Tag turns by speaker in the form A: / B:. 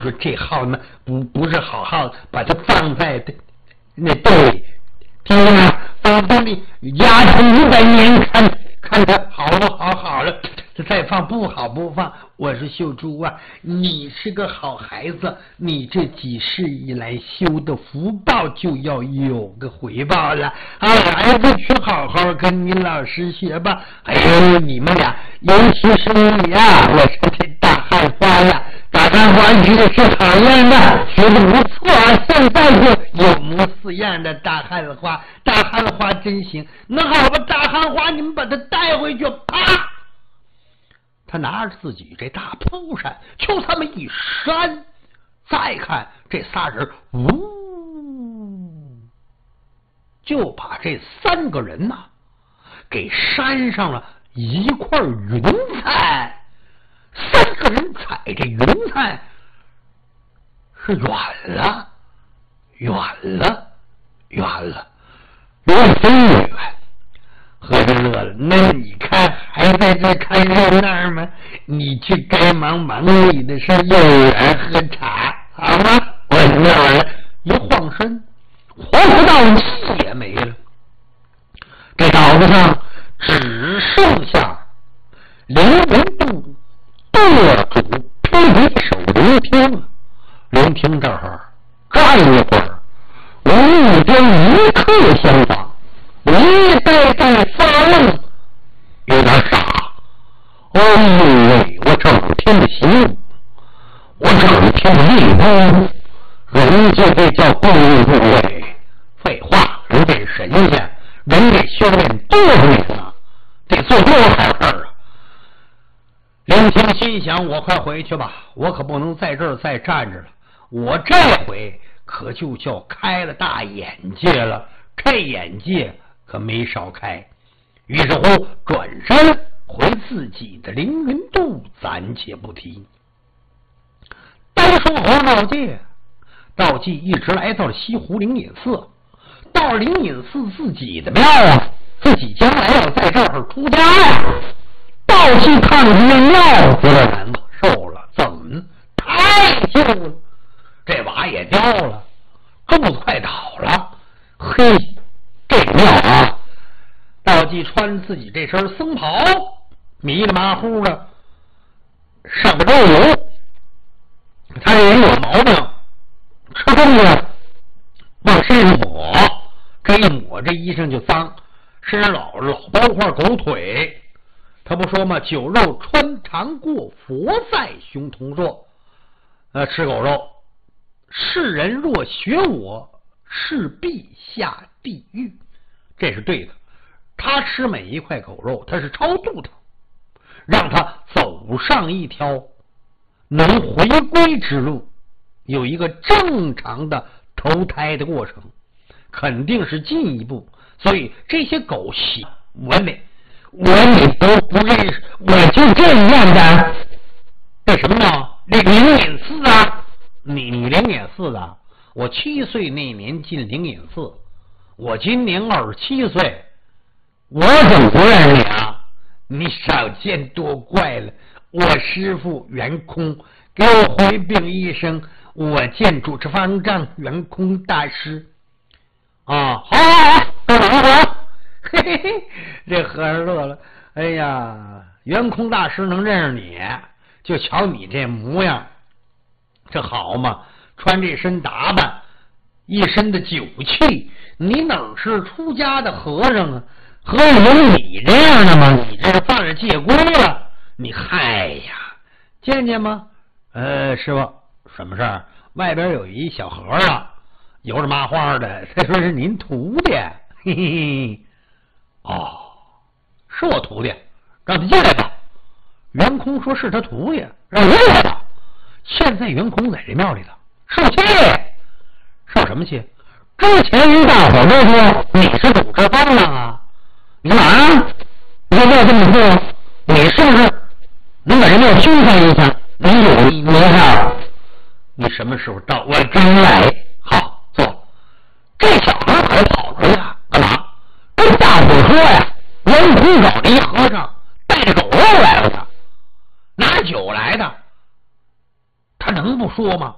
A: 说这耗呢不是好耗，把它放在那兜里，听见没？放里压成500年，看它好了好了，这再放不好不放。我说秀珠啊，你是个好孩子，你这几世以来修的福报就要有个回报了啊！孩子去好好跟你老师学吧。哎呦，你们俩，尤其是你呀，我说这大汉花呀，大汉花你这是好样的，学的不错啊！现在就有模似样的大汉花，大汉花真行。那好吧，大汉花你们把它带回去，啪！他拿着自己这大蒲扇，就这么一扇，再看这仨人，就把这3个人呐给扇上了一块云彩。3个人踩这云彩是远了，远合着乐了。那你看还在这看热闹吗？你去该忙你的事，幼儿园喝茶好吗？我乐了，一晃身，活不到鸡也没了。这岛子上只剩下凌云渡舵主霹雳手刘听。刘听这儿站一会儿，无意间一刻相仿。一呆呆发愣，有点傻。哎呦喂！我整天的行，我整天的立功，人家这叫功入位。废话，人这神仙，人这修炼多少年了，得做多少事儿啊！林清心想：我快回去吧，我可不能在这儿再站着了。我这回可就叫开了大眼界了，这眼界可没少开。于是乎转身回自己的凌云渡，暂且不提。单说猴闹界，道济一直来到了西湖灵隐寺。到灵隐寺自己的庙啊，自己将来要在这儿出家呀。道济看着这庙有点难受了，怎么太旧了，这瓦也掉了，柱子快倒了。嘿，这庙啊，道济穿自己这身僧袍，迷了马虎的，上个肉油。他这人有毛病，吃东西往身上抹，这一抹这衣裳就脏，身上老包块狗腿。他不说吗？酒肉穿肠过，佛在胸膛坐。吃狗肉，世人若学我，势必下地狱。这是对的。他吃每一块狗肉，他是超度他，让他走上一条能回归之路，有一个正常的投胎的过程，肯定是进一步。所以这些狗血我你都不认识，我就这样的。这什么呢？灵隐寺啊，你灵隐寺的。我7岁那年进灵隐寺，我今年27岁，我怎么不认识你啊？你少见多怪了。我师父圆空给我回禀一声，我见主持方丈圆空大师。啊，好，干嘛呢？嘿嘿嘿，这和尚乐了。哎呀，圆空大师能认识你，就瞧你这模样，这好嘛？穿这身打扮，一身的酒气，你哪是出家的和尚啊？和尚有你这样的吗？你这是犯了戒规了。你嗨呀，见见吗？师傅，什么事儿？外边有一小和尚，油着麻花的，他说是您徒弟。嘿嘿嘿，哦，是我徒弟，让他进来吧。圆空说是他徒弟，让他进来吧。现在圆空在这庙里头受气，受什么气？之前人大伙都说你是主持方丈啊，你干嘛？你为这么做，你是不是能把人庙宣传一下？你有名号？你什么时候到？我刚来。好，坐。这小孩可跑出来了，干嘛？跟大伙说呀，圆空找了一和尚，带着狗肉来了的，拿酒来的。他能不说吗？